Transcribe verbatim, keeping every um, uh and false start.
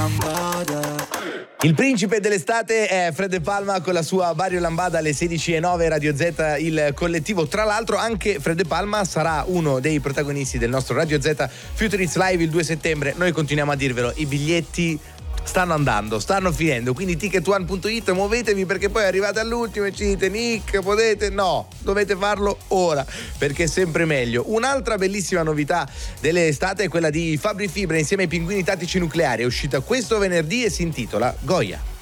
lambada. Il principe dell'estate è Fred De Palma con la sua Vario Lambada alle sedici e nove, Radio Z, il collettivo. Tra l'altro anche Fred De Palma sarà uno dei protagonisti del nostro Radio Z Future Hits Live il due settembre. Noi continuiamo a dirvelo, i biglietti stanno andando, stanno finendo, quindi ticket one punto it, muovetevi perché poi arrivate all'ultimo e ci dite Nick potete, no, dovete farlo ora perché è sempre meglio. Un'altra bellissima novità dell'estate è quella di Fabri Fibra insieme ai Pinguini Tattici Nucleari, è uscita questo venerdì e si intitola Goya.